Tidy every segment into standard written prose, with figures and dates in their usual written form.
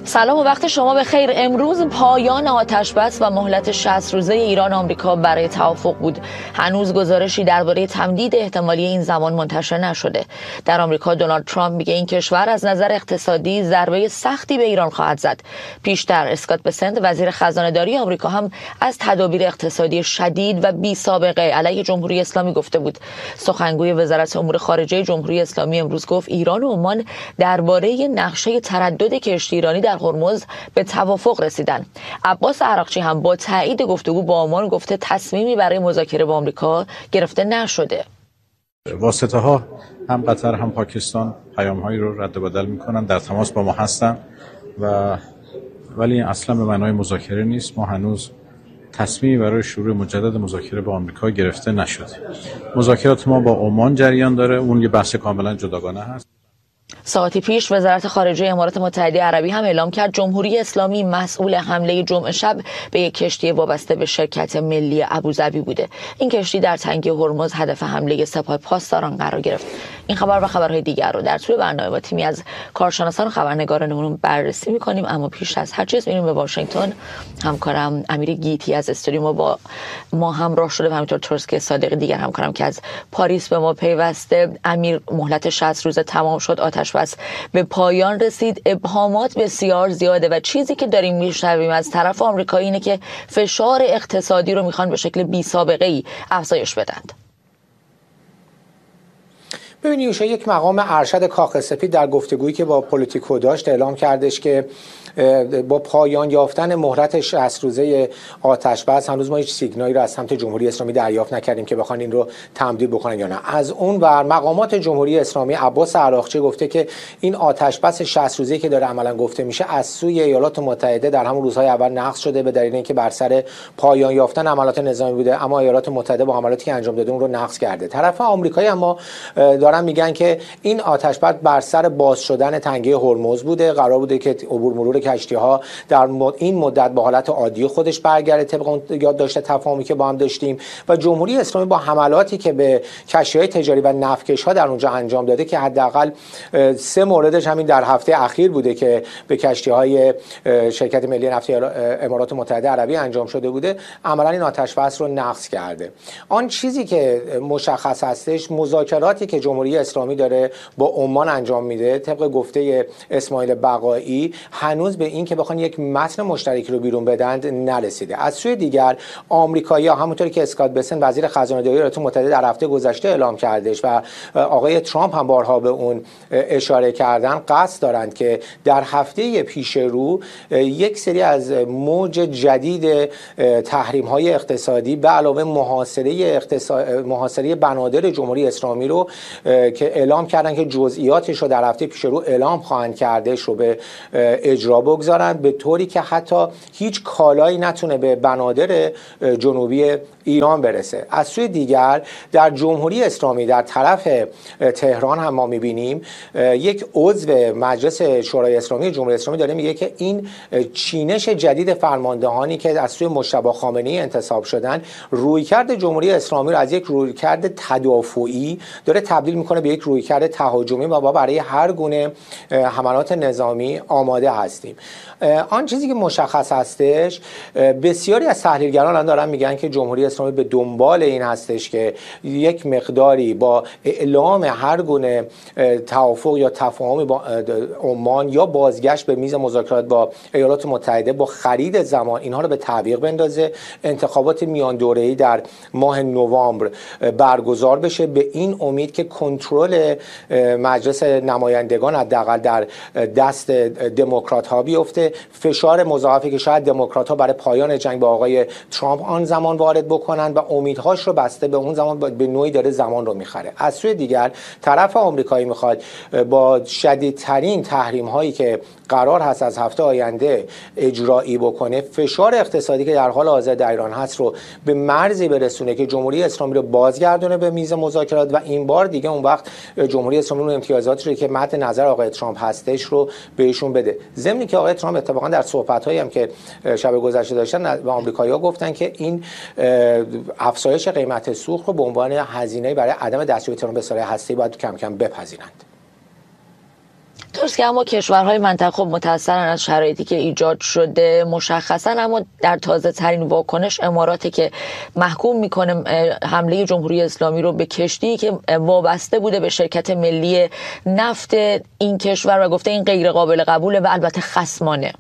سلام و وقت شما بخیر. امروز پایان آتش‌بس و مهلت 60 روزه ایران آمریکا برای توافق بود. هنوز گزارشی درباره تمدید احتمالی این زمان منتشر نشده. در آمریکا دونالد ترامپ میگه این کشور از نظر اقتصادی ضربه سختی به ایران خواهد زد. پیشتر اسکات بسنت وزیر خزانه‌داری آمریکا هم از تدابیر اقتصادی شدید و بی سابقه علیه جمهوری اسلامی گفته بود. سخنگوی وزارت امور خارجه جمهوری اسلامی امروز گفت ایران و عمان درباره نقشه تردد کشتی ایرانی در هرمز به توافق رسیدن. عباس عراقچی هم با تایید گفتگو با عمان گفته تصمیمی برای مذاکره با آمریکا گرفته نشده. واسطه‌ها هم قطر هم پاکستان پیام‌هایی رو رد و بدل می‌کنن، در تماس با ما هستن ولی اصلا به معنای مذاکره نیست. ما هنوز تصمیمی برای شروع مجدد مذاکره با آمریکا گرفته نشده. مذاکرات ما با عمان جریان داره، اون یه بحث کاملا جداگانه هست. ساعتی پیش وزارت خارجه امارات متحده عربی هم اعلام کرد جمهوری اسلامی مسئول حمله جمعه شب به یک کشتی وابسته به شرکت ملی ابوظبی بوده. این کشتی در تنگه هرمز هدف حمله سپاه پاسداران قرار گرفت. این خبر و خبرهای دیگر رو در طول برنامه با تیمی از کارشناسان و خبرنگارانمون بررسی می‌کنیم، اما پیش از هر چیز میریم به واشنگتن. همکارم امیر گیتی از استودیو با ما همراه شده و همینطور ترسک صادقی دیگر همکارم که از پاریس به ما پیوسته. امیر، مهلت 60 روزه تمام شد، آتش‌بس به پایان رسید، ابهامات بسیار زیاده و چیزی که داریم میشنویم از طرف آمریکا اینه که فشار اقتصادی رو میخوان به شکل بی سابقه ای افزایش بدند. ببینید یوشا، یک مقام ارشد کاخ سفید در گفتگویی که با پلیتیکو داشت اعلام کردش که با پایان یافتن مهلت 60 روزه آتش‌بس هنوز ما هیچ سیگنالی را از سمت جمهوری اسلامی دریافت نکردیم که بخوان این رو تمدید بکنن یا نه. از اون ور مقامات جمهوری اسلامی عباس عراقچی گفته که این آتش‌بس 60 روزه‌ای که داره عملاً گفته میشه از سوی ایالات متحده در همون روزهای اول نقض شده به دلیل اینکه بر سر پایان یافتن عملیات نظامی بوده، اما ایالات متحده با عملیاتی که انجام داده اون رو نقض کرده. طرف آمریکایی اما دارن میگن که این آتش‌بس بر سر باز شدن تنگه هرمز بوده، قرار بوده که عبور مرور کشتی‌ها در این مدت به حالت عادی خودش برگرده طبق اون یادداشت تفاهمی که با هم داشتیم و جمهوری اسلامی با حملاتی که به کشتی‌های تجاری و نفتکش‌ها در اونجا انجام داده که حداقل 3 موردش همین در هفته اخیر بوده که به کشتی‌های شرکت ملی نفت امارات متحده عربی انجام شده بوده، عملاً این آتش‌بس رو نقض کرده. آن چیزی که مشخص هستش مذاکراتی که جمهوری اسلامی داره با عمان انجام میده طبق گفته اسماعیل بقایی هنوز به این که بخوان یک متن مشترکی رو بیرون بدند نرسیده. از سوی دیگر آمریکایی‌ها همونطوری که اسکات بسن وزیر خزانه‌داری ایالات متحده در هفته گذشته اعلام کردش و آقای ترامپ هم بارها به اون اشاره کردن، قصد دارند که در هفته پیش رو یک سری از موج جدید تحریم‌های اقتصادی به علاوه محاصره بنادر جمهوری اسلامی رو که اعلام کردن که جزئیاتش رو در هفته پیش رو اعلام خواهند کردش رو به اجرا بگذارند، به طوری که حتی هیچ کالایی نتونه به بنادر جنوبی ایران برسه. از سوی دیگر در جمهوری اسلامی در طرف تهران هم ما می‌بینیم یک عضو مجلس شورای اسلامی جمهوری اسلامی داره میگه که این چینش جدید فرماندهانی که از سوی مجتبی خامنه‌ای انتصاب شدن رویکرد جمهوری اسلامی رو از یک رویکرد تدافعی داره تبدیل میکنه به یک رویکرد تهاجمی و ما برای هر گونه حملات نظامی آماده هستیم. آن چیزی که مشخص هستش بسیاری از تحلیلگران هم دارن میگن که جمهوری اسلامی به دنبال این هستش که یک مقداری با اعلام هر گونه توافق یا تفاهمی با عمان یا بازگشت به میز مذاکرات با ایالات متحده با خرید زمان اینها رو به تعویق بندازه، انتخابات میان دوره‌ای در ماه نوامبر برگزار بشه به این امید که کنترل مجلس نمایندگان حداقل در دست دموکرات ها بیفته، فشار مضاعفی که شاید دموکرات ها برای پایان جنگ با آقای ترامپ آن زمان وارد بکنن و امیدهاش رو بسته به اون زمان به نوعی داره زمان رو میخره. از سوی دیگر طرف آمریکایی میخواد با شدیدترین تحریم هایی که قرار هست از هفته آینده اجرایی بکنه فشار اقتصادی که در حال حاضر در ایران هست رو به مرزی برسونه که جمهوری اسلامی رو بازگردونه به میز مذاکرات و این بار دیگه اون وقت جمهوری اسلامی اون امتیازاتی رو که مد نظر آقای ترامپ هستش رو بهشون بده. ضمن که آقای ترامپ اتفاقا در صحبت‌هایی هم که شب گذشته داشتن به آمریکایی‌ها گفتن که این افزایش قیمت سوخت رو به عنوان هزینه برای عدم دستیابی تهران به سلاح هسته‌ای باید کم کم بپذیرند. که اما کشورهای منطقه خب متأثرن از شرایطی که ایجاد شده مشخصا، اما در تازه ترین واکنش اماراتی که محکوم میکنه حمله جمهوری اسلامی رو به کشتی که وابسته بوده به شرکت ملی نفت این کشور و گفته این غیر قابل قبوله و البته خصمانه.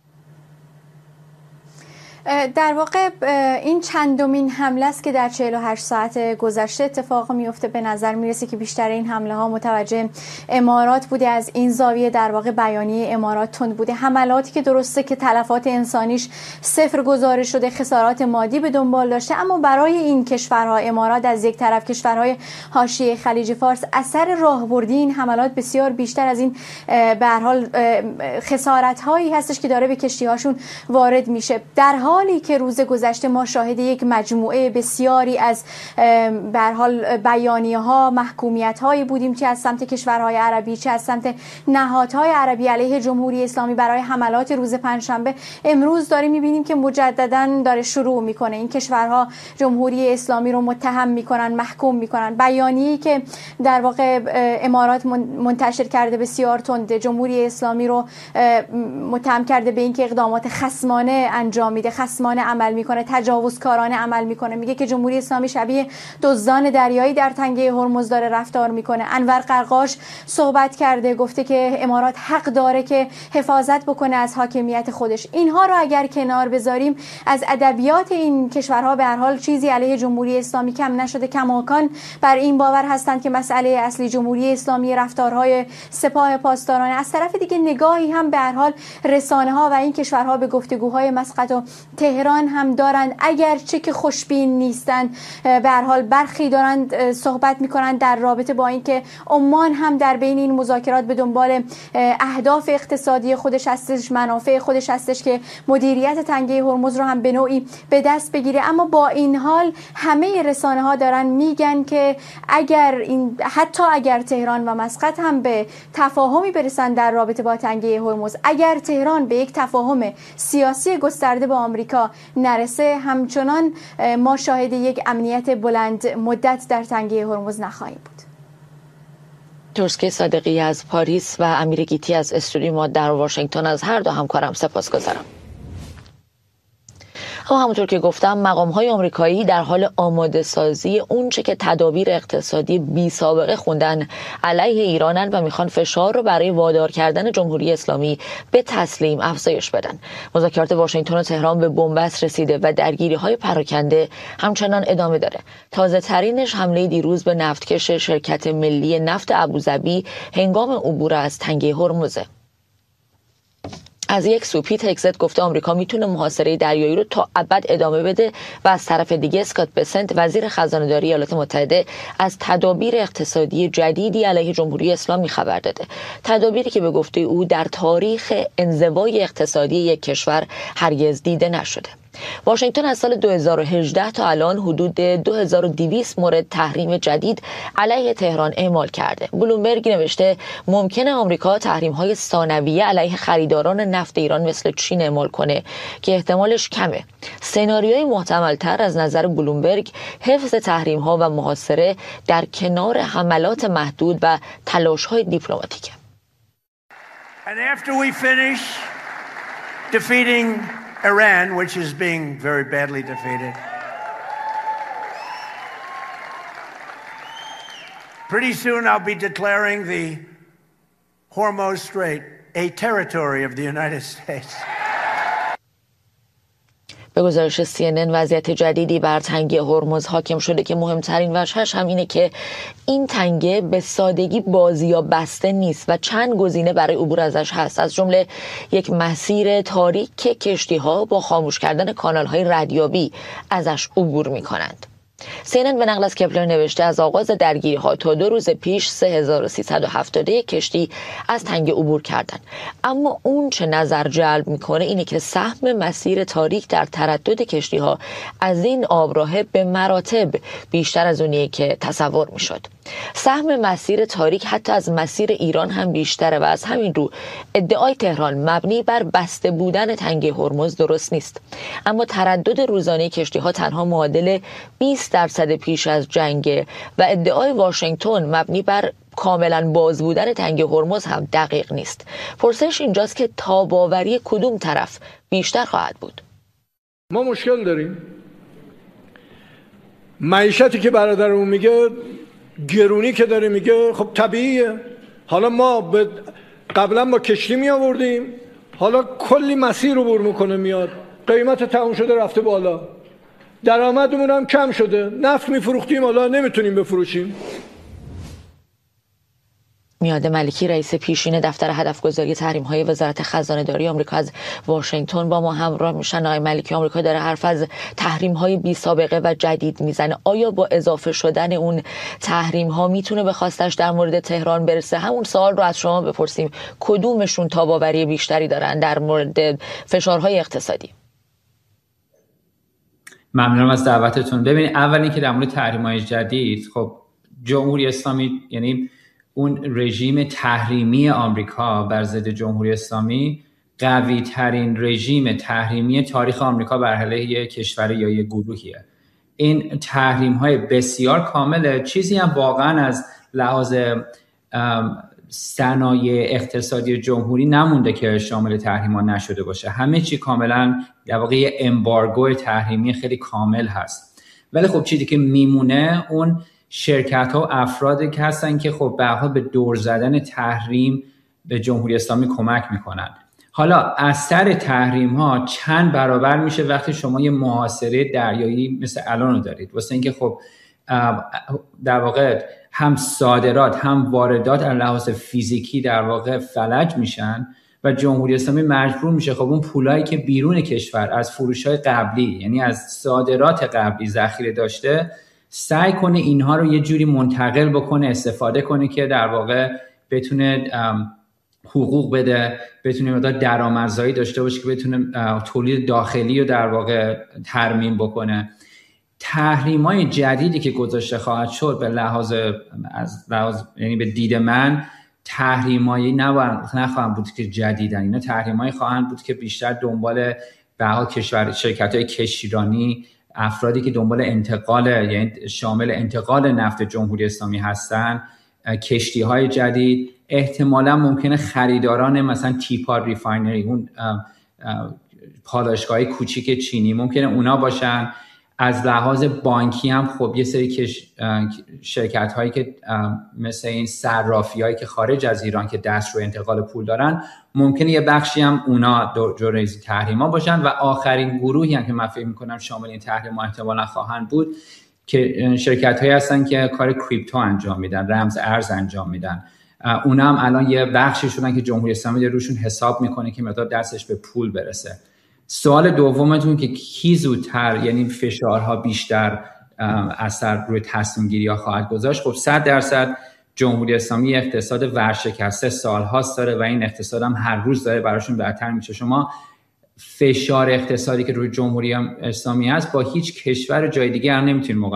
در واقع این چندمین حمله است که در 48 ساعت گذشته اتفاق میفته. به نظر میرسه که بیشتر این حمله ها متوجه امارات بوده. از این زاویه در واقع بیانیه امارات تند بوده. حملاتی که درسته که تلفات انسانیش صفر گزارش شده، خسارات مادی به دنبال داشته، اما برای این کشورها، امارات از یک طرف، کشورهای حاشیه خلیج فارس، اثر راهبردی این حملات بسیار بیشتر از این به هر حال خسارت هایی هستش که داره به کشتی هاشون وارد میشه. در حالی که روز گذشته ما شاهد یک مجموعه بسیاری از به هر حال بیانیه ها، محکومیت هایی بودیم، چه از سمت کشورهای عربی چه از سمت نهادهای عربی علیه جمهوری اسلامی برای حملات روز پنجشنبه، امروز داریم میبینیم که مجددا داره شروع میکنه. این کشورها جمهوری اسلامی رو متهم میکنن، محکوم میکنن. بیانیه‌ای که در واقع امارات منتشر کرده بسیار تنده، جمهوری اسلامی رو متهم کرده به اینکه اقدامات خصمانه انجام میده، خصمانه عمل میکنه، تجاوزکارانه عمل میکنه. میگه که جمهوری اسلامی شبیه دزدان دریایی در تنگه هرمز داره رفتار میکنه. انور قرقاش صحبت کرده، گفته که امارات حق داره که حفاظت بکنه از حاکمیت خودش. اینها رو اگر کنار بذاریم، از ادبیات این کشورها به هر حال چیزی علیه جمهوری اسلامی کم نشده. کماکان بر این باور هستند که مسئله اصلی جمهوری اسلامی رفتارهای سپاه پاسداران. از طرف دیگه نگاهی هم به هر حال رسانه ها و این کشورها به گفتگوهای مسقط و تهران هم دارند، اگرچه که خوشبین نیستند. به هر حال برخی دارند صحبت میکنند در رابطه با اینکه عمان هم در بین این مذاکرات به دنبال اهداف اقتصادی خودش هستش، منافع خودش هستش که مدیریت تنگه هرمز رو هم به نوعی به دست بگیره. اما با این حال همه رسانه ها دارن میگن که حتی اگر تهران و مسقط هم به تفاهمی برسن در رابطه با تنگه هرمز، اگر تهران به یک تفاهم سیاسی گسترده با آمریکا نرسه، همچنان ما شاهد یک امنیت بلند مدت در تنگه هرمز نخواهیم بود. ترسکه صادقی از پاریس و امیر گیتی از استودیو ما در واشنگتن، از هر دو همکارم سپاسگزارم. همونطور که گفتم، مقام‌های آمریکایی در حال آماده سازی اونچه که تدابیر اقتصادی بی سابقه خوندن علیه ایرانن و میخوان فشار رو برای وادار کردن جمهوری اسلامی به تسلیم افزایش بدن. مذاکرات واشنگتن و تهران به بنبست رسیده و درگیری‌های پراکنده همچنان ادامه داره. تازه ترینش حمله دیروز به نفتکش شرکت ملی نفت ابوظبی هنگام عبور از تنگه هرمز. از یک سو پیت هگزت گفته آمریکا میتونه محاصره دریایی رو تا ابد ادامه بده و از طرف دیگه اسکات بسنت وزیر خزانه‌داری ایالات متحده از تدابیر اقتصادی جدیدی علیه جمهوری اسلامی خبر داده. تدابیری که به گفته او در تاریخ انزوای اقتصادی یک کشور هرگز دیده نشده. واشنگتن از سال 2018 تا الان حدود 2200 مورد تحریم جدید علیه تهران اعمال کرده. بلومبرگ نوشته ممکنه آمریکا تحریم‌های ثانویه علیه خریداران نفت ایران مثل چین اعمال کنه که احتمالش کمه. سناریوی محتمل‌تر از نظر بلومبرگ حفظ تحریم‌ها و محاصره در کنار حملات محدود و تلاش‌های دیپلماتیکه. And after we finish defeating Iran, which is being very badly defeated, pretty soon I'll be declaring the Hormuz Strait a territory of the United States. به گزارش CNN وضعیت جدیدی بر تنگه هرمز حاکم شده که مهمترین وجهش هم اینه که این تنگه به سادگی بازیاب بسته نیست و چند گزینه برای عبور ازش هست، از جمله یک مسیر تاریک که کشتی‌ها با خاموش کردن کانال‌های ردیابی ازش عبور می‌کنند. CNN به نقل از کپلر نوشته از آغاز درگیری‌ها تا 2 روز پیش 3371 کشتی از تنگه عبور کردند. اما اون چه نظر جلب میکنه اینه که سهم مسیر تاریک در تردد کشتی‌ها از این آبراه به مراتب بیشتر از اونیه که تصور میشد. سهم مسیر تاریک حتی از مسیر ایران هم بیشتره و از همین رو ادعای تهران مبنی بر بسته بودن تنگه هرمز درست نیست. اما تردد روزانه کشتی‌ها تنها معادل 20% پیش از جنگ و ادعای واشنگتن مبنی بر کاملا باز بودن تنگه هرمز هم دقیق نیست. پرسش اینجاست که تاباوری کدوم طرف بیشتر خواهد بود؟ ما مشکل داریم. معیشتی که برادرمون میگه، گرونی که داره میگه، خب طبیعیه. حالا ما قبلا با کشتی می آوردیم، حالا کلی مسیر رو بر میکنه میاد، قیمت تموم شده رفته بالا، درآمدمون هم کم شده، نفت میفروختیم حالا نمیتونیم بفروشیم. میاد ملکی رئیس پیشین دفتر هدفگذاری تحریم‌های وزارت خزانه‌داری آمریکا از واشنگتن با ما همراه میشن. آقای ملکی، آمریکا داره حرف از تحریم‌های بی سابقه و جدید میزنه. آیا با اضافه شدن اون تحریم‌ها میتونه به خواستش در مورد تهران برسه؟ همون سوال رو از شما بپرسیم، کدومشون تاباوری بیشتری دارن در مورد فشارهای اقتصادی؟ ممنونم از دعوتتون. ببینید، اول اینکه در مورد تحریم‌های جدید، خب جمهوری اسلامی، یعنی اون رژیم تحریمی آمریکا بر ضد جمهوری اسلامی، قوی ترین رژیم تحریمی تاریخ آمریکا بر علیه کشور یا یک گروهیه. این تحریم های بسیار کامله، چیزی هم واقعا از لحاظ صنایع اقتصادی جمهوری نمونده که شامل تحریم ها نشده باشه. همه چی کاملا در واقع امبارگو تحریمی خیلی کامل هست. ولی خب چیزی که میمونه اون شرکت ها و افرادی که هستن که خب به هر حال به دور زدن تحریم به جمهوری اسلامی کمک میکنن. حالا اثر تحریم ها چند برابر میشه وقتی شما یه محاصره دریایی مثل الان رو دارید، واسه اینکه خب در واقع هم صادرات هم واردات از لحاظ فیزیکی در واقع فلج میشن و جمهوری اسلامی مجبور میشه خب اون پولایی که بیرون کشور از فروش‌های قبلی، یعنی از صادرات قبلی ذخیره داشته، سعی کنه اینها رو یه جوری منتقل بکنه، استفاده کنه که در واقع بتونه حقوق بده، بتونه مقدار درآمدزایی داشته باشه که بتونه تولید داخلی رو در واقع ترمیم بکنه. تحریم‌های جدیدی که گذاشته خواهد شد به لحاظ یعنی به دید من تحریم‌هایی نخواهند بود که جدیدن، اینا تحریم‌هایی خواهند بود که بیشتر دنبال به حال شرکت‌های کشتیرانی، افرادی که دنبال انتقال، یعنی شامل انتقال نفت جمهوری اسلامی هستن، کشتی‌های جدید، احتمالاً ممکنه خریداران مثلا تیپا ریفاینری، اون پالایشگاه‌های کوچیک چینی، ممکنه اونا باشن. از لحاظ بانکی هم خب یه سری شرکت‌هایی که مثل این صرافی‌هایی که خارج از ایران که دست روی انتقال پول دارن، ممکنه یه بخشی هم اونا جزء تحریم‌ها باشن. و آخرین گروهی هم که من فکر می‌کنم شامل این تحریم‌ها احتمالاً خواهند بود که شرکت‌هایی هستن که کار کریپتو انجام میدن، رمز ارز انجام میدن. اونا هم الان یه بخشی شدن که جمهوری اسلامی روشون حساب میکنه که مقدار دستش به پول برسه. سوال دومتون که کی زودتر، یعنی فشارها بیشتر اثر روی تصمیم گیری ها خواهد گذاشت، خب 100% جمهوری اسلامی اقتصاد ورشکسته سالهاست داره و این اقتصاد هم هر روز داره براشون بهتر میشه. شما فشار اقتصادی که روی جمهوری اسلامی هست با هیچ کشور جای دیگه هم نمیتونید